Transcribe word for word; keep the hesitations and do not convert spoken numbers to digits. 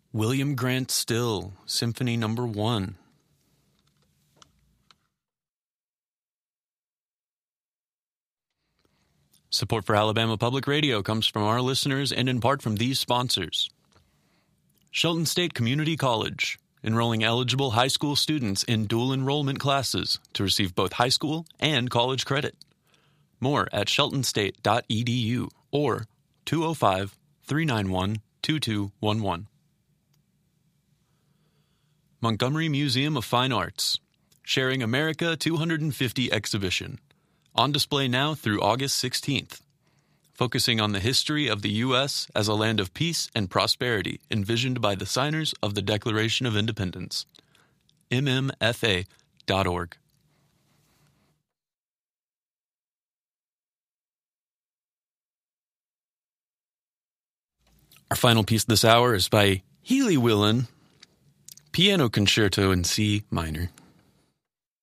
William Grant Still, Symphony Number One. Support for Alabama Public Radio comes from our listeners and in part from these sponsors. Shelton State Community College, enrolling eligible high school students in dual enrollment classes to receive both high school and college credit. More at shelton state dot e d u or two oh five, three nine one, two two one one. Montgomery Museum of Fine Arts, Sharing America two hundred fifty exhibition, on display now through August sixteenth, focusing on the history of the U S as a land of peace and prosperity envisioned by the signers of the Declaration of Independence. m m f a dot org. Our final piece this hour is by Healy Willan, Piano Concerto in C minor.